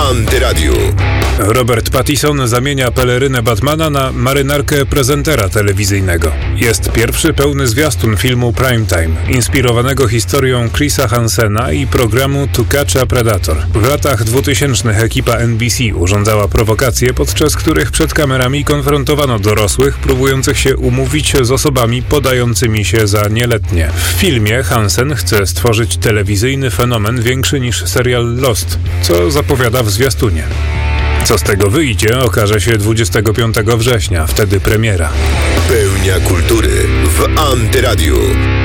Antyradiu. Robert Pattinson zamienia pelerynę Batmana na marynarkę prezentera telewizyjnego. Jest pierwszy pełny zwiastun filmu Primetime, inspirowanego historią Chrisa Hansena i programu To Catch a Predator. W latach 2000 ekipa NBC urządzała prowokacje, podczas których przed kamerami konfrontowano dorosłych, próbujących się umówić z osobami podającymi się za nieletnie. W filmie Hansen chce stworzyć telewizyjny fenomen większy niż serial Lost, co zapowiada w zwiastunie. Co z tego wyjdzie, okaże się 25 września, wtedy premiera. Pełnia kultury w Antyradiu.